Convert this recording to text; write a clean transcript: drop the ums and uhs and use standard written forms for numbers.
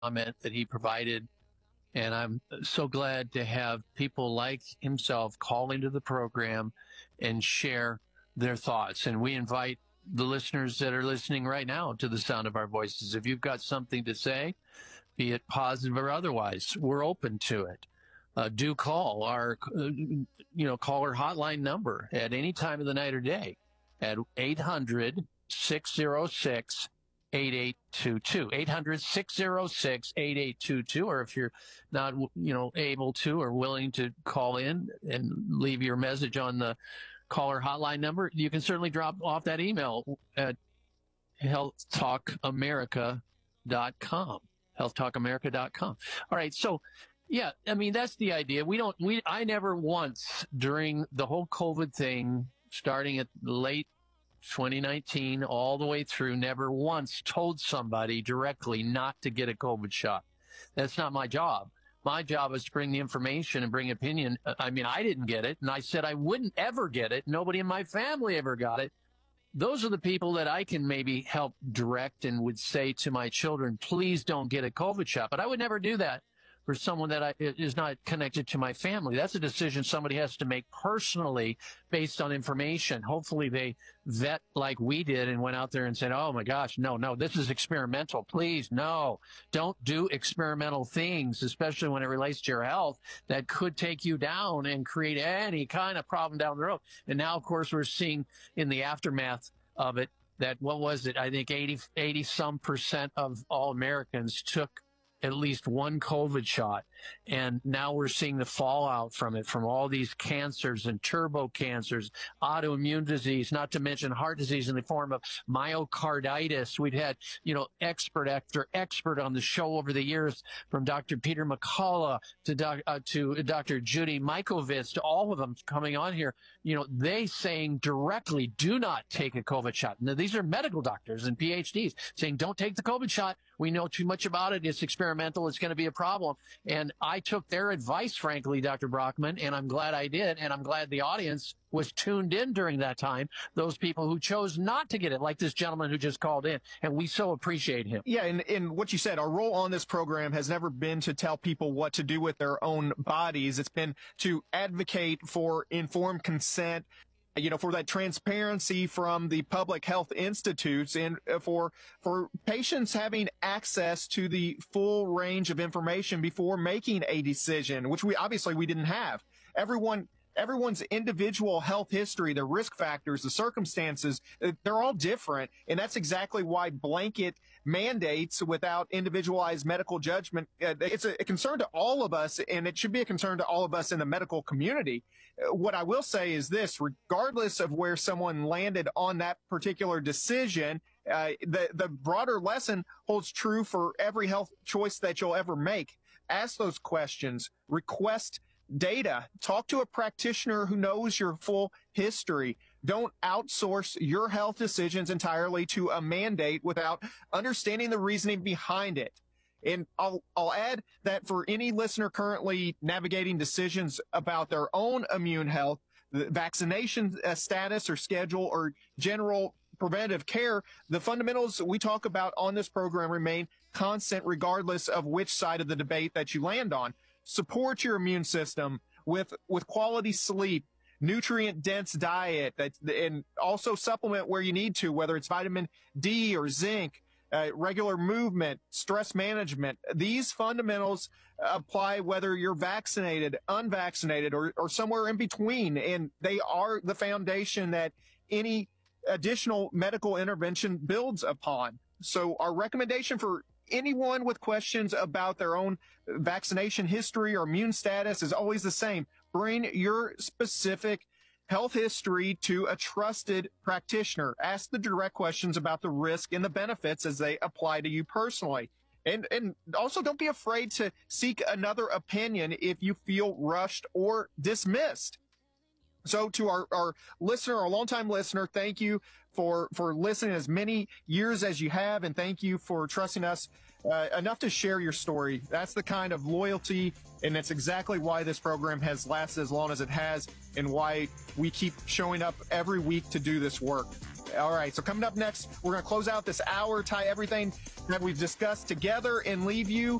comment that he provided. And I'm so glad to have people like himself call into the program and share their thoughts. And we invite the listeners that are listening right now to the sound of our voices. If you've got something to say, be it positive or otherwise, we're open to it. Do call our, caller hotline number at any time of the night or day at 800-606-8822, 800-606-8822. Or if you're not, able to or willing to call in and leave your message on the caller hotline number, you can certainly drop off that email at healthtalkamerica.com, healthtalkamerica.com. All right. So, yeah, I mean, that's the idea. I never once during the whole COVID thing, starting at late 2019 all the way through, never once told somebody directly not to get a COVID shot. That's not my job. My job is to bring the information and bring opinion. I mean, I didn't get it, and I said I wouldn't ever get it. Nobody in my family ever got it. Those are the people that I can maybe help direct and would say to my children, please don't get a COVID shot. But I would never do that for someone that is not connected to my family. That's a decision somebody has to make personally based on information. Hopefully they vet like we did and went out there and said, oh my gosh, no, this is experimental. Please, no, don't do experimental things, especially when it relates to your health that could take you down and create any kind of problem down the road. And now, of course, we're seeing in the aftermath of it that, what was it? I think 80 some percent of all Americans took at least one COVID shot. And now we're seeing the fallout from it, from all these cancers and turbo cancers, autoimmune disease, not to mention heart disease in the form of myocarditis. We've had, expert after expert on the show over the years, from Dr. Peter McCullough to Dr. Judy Mikovits, to all of them coming on here, they saying directly, do not take a COVID shot. Now, these are medical doctors and PhDs saying, don't take the COVID shot. We know too much about it. It's experimental. It's going to be a problem. And I took their advice, frankly, Dr. Brockman, and I'm glad I did. And I'm glad the audience was tuned in during that time. Those people who chose not to get it, like this gentleman who just called in. And we so appreciate him. Yeah. And what you said, our role on this program has never been to tell people what to do with their own bodies. It's been to advocate for informed consent, for that transparency from the public health institutes, and for patients having access to the full range of information before making a decision, which we didn't have. Everyone's individual health history, their risk factors, the circumstances, they're all different. And that's exactly why blanket mandates without individualized medical judgment, it's a concern to all of us, and it should be a concern to all of us in the medical community. What I will say is this: regardless of where someone landed on that particular decision, the broader lesson holds true for every health choice that you'll ever make. Ask those questions, request data, talk to a practitioner who knows your full history. Don't outsource your health decisions entirely to a mandate without understanding the reasoning behind it. And I'll add that for any listener currently navigating decisions about their own immune health, the vaccination status or schedule or general preventative care, the fundamentals we talk about on this program remain constant regardless of which side of the debate that you land on. Support your immune system with quality sleep, nutrient-dense diet, and also supplement where you need to, whether it's vitamin D or zinc, regular movement, stress management. These fundamentals apply whether you're vaccinated, unvaccinated, or somewhere in between, and they are the foundation that any additional medical intervention builds upon. So our recommendation for anyone with questions about their own vaccination history or immune status is always the same. Bring your specific health history to a trusted practitioner. Ask the direct questions about the risk and the benefits as they apply to you personally. And also don't be afraid to seek another opinion if you feel rushed or dismissed. So to our listener, our longtime listener, thank you for listening as many years as you have, and thank you for trusting us enough to share your story. That's the kind of loyalty, and that's exactly why this program has lasted as long as it has, and why we keep showing up every week to do this work. All right. So coming up next, we're going to close out this hour, tie everything that we've discussed together, and leave you